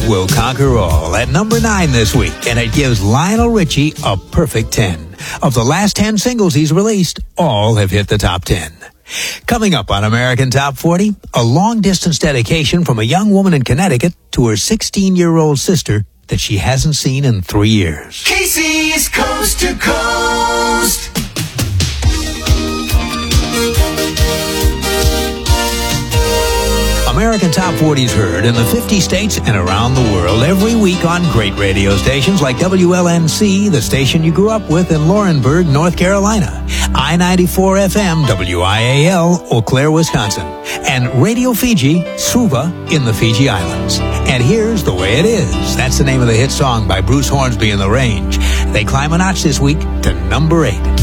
Will Conquer All at number 9 this week, and it gives Lionel Richie a perfect 10. Of the last 10 singles he's released, all have hit the top 10. Coming up on American Top 40, a long-distance dedication from a young woman in Connecticut to her 16-year-old sister that she hasn't seen in 3 years. Casey's Coast to Coast. American Top 40 is heard in the 50 states and around the world every week on great radio stations like WLNC, the station you grew up with in Laurinburg, North Carolina, I-94 FM, WIAL, Eau Claire, Wisconsin, and Radio Fiji, Suva, in the Fiji Islands. And here's The Way It Is. That's the name of the hit song by Bruce Hornsby and the Range. They climb a notch this week to number 8.